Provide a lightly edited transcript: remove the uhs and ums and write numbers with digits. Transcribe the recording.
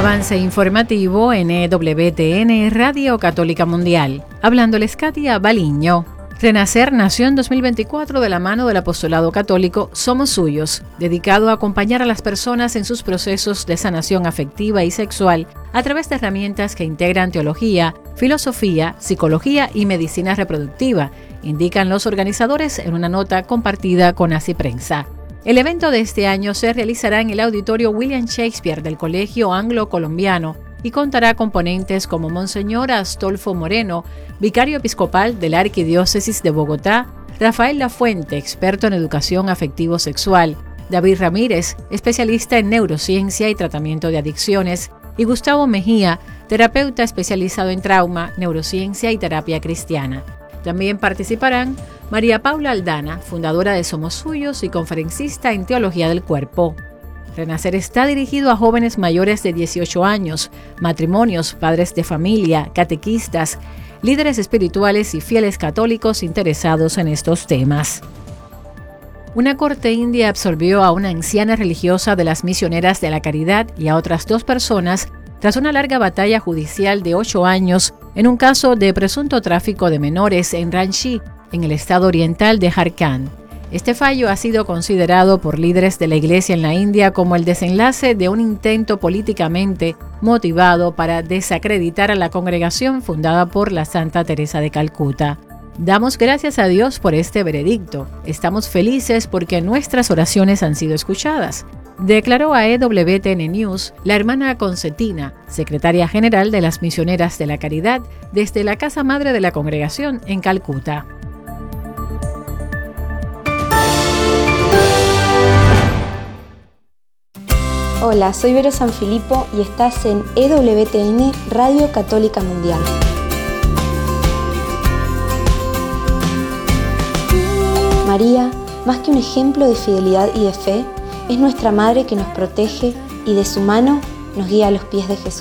Avance informativo en EWTN Radio Católica Mundial. Hablándoles Katia Baliño. Renacer nació en 2024 de la mano del apostolado católico Somos Suyos, dedicado a acompañar a las personas en sus procesos de sanación afectiva y sexual a través de herramientas que integran teología, filosofía, psicología y medicina reproductiva, indican los organizadores en una nota compartida con Así Prensa. El evento de este año se realizará en el Auditorio William Shakespeare del Colegio Anglo-Colombiano y contará con ponentes como Monseñor Astolfo Moreno, vicario episcopal de la Arquidiócesis de Bogotá, Rafael Lafuente, experto en educación afectivo-sexual, David Ramírez, especialista en neurociencia y tratamiento de adicciones, y Gustavo Mejía, terapeuta especializado en trauma, neurociencia y terapia cristiana. También participarán María Paula Aldana, fundadora de Somos Suyos y conferencista en Teología del Cuerpo. Renacer está dirigido a jóvenes mayores de 18 años, matrimonios, padres de familia, catequistas, líderes espirituales y fieles católicos interesados en estos temas. Una corte india absolvió a una anciana religiosa de las Misioneras de la Caridad y a otras 2 personas tras una larga batalla judicial de 8 años en un caso de presunto tráfico de menores en Ranchi, en el estado oriental de Jharkhand. Este fallo ha sido considerado por líderes de la Iglesia en la India como el desenlace de un intento políticamente motivado para desacreditar a la congregación fundada por la Santa Teresa de Calcuta. Damos gracias a Dios por este veredicto. Estamos felices porque nuestras oraciones han sido escuchadas, declaró a EWTN News la hermana Concetina, secretaria general de las Misioneras de la Caridad, desde la casa madre de la congregación en Calcuta. Hola, soy Vero Sanfilippo y estás en EWTN Radio Católica Mundial. María, más que un ejemplo de fidelidad y de fe, es nuestra Madre que nos protege y de su mano nos guía a los pies de Jesús.